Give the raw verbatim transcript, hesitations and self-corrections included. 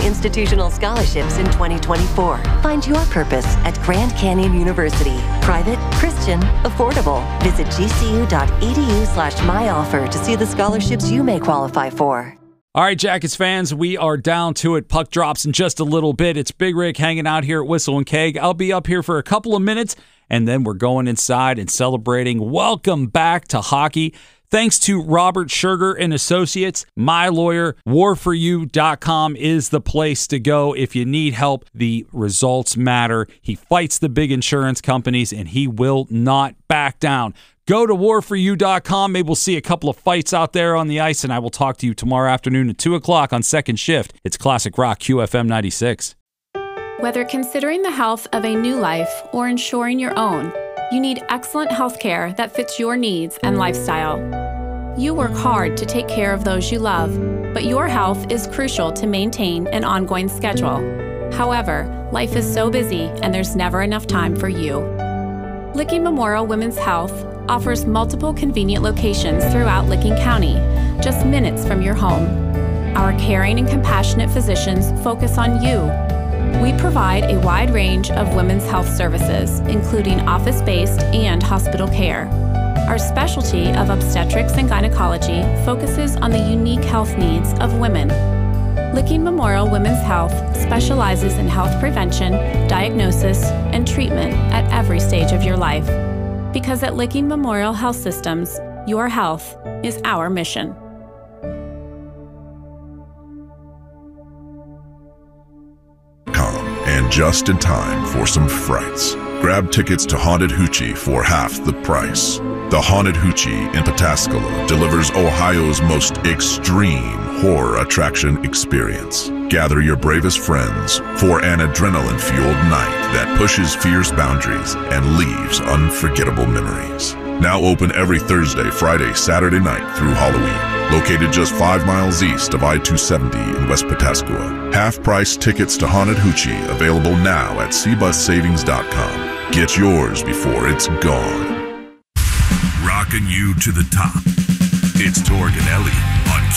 institutional scholarships in twenty twenty-four. Find your purpose at Grand Canyon University. Private, Christian, affordable. Visit gcu.edu slash myoffer to see the scholarships you may qualify for. All right, Jackets fans, we are down to it. Puck drops in just a little bit. It's Big Rick hanging out here at Whistle and Keg. I'll be up here for a couple of minutes, and then we're going inside and celebrating. Welcome back to hockey. Thanks to Robert Sugar and Associates, my lawyer, war for you dot com is the place to go if you need help. The results matter. He fights the big insurance companies, and he will not back down. Go to war for you dot com. Maybe we'll see a couple of fights out there on the ice, and I will talk to you tomorrow afternoon at two o'clock on Second Shift. It's Classic Rock Q F M ninety-six. Whether considering the health of a new life or ensuring your own, you need excellent health care that fits your needs and lifestyle. You work hard to take care of those you love, but your health is crucial to maintain an ongoing schedule. However, life is so busy and there's never enough time for you. Licking Memorial Women's Health offers multiple convenient locations throughout Licking County, just minutes from your home. Our caring and compassionate physicians focus on you. We provide a wide range of women's health services, including office-based and hospital care. Our specialty of obstetrics and gynecology focuses on the unique health needs of women. Licking Memorial Women's Health specializes in health prevention, diagnosis, and treatment at every stage of your life. Because at Licking Memorial Health Systems, your health is our mission. And just in time for some frights. Grab tickets to Haunted Hoochie for half the price. The Haunted Hoochie in Pataskala delivers Ohio's most extreme horror attraction experience. Gather your bravest friends for an adrenaline-fueled night that pushes fear's boundaries and leaves unforgettable memories. Now open every Thursday, Friday, Saturday night through Halloween. Located just five miles east of I two seventy in West Pataskala. Half-price tickets to Haunted Hoochie available now at c bus savings dot com. Get yours before it's gone. Rocking you to the top. It's Torg and Elliott.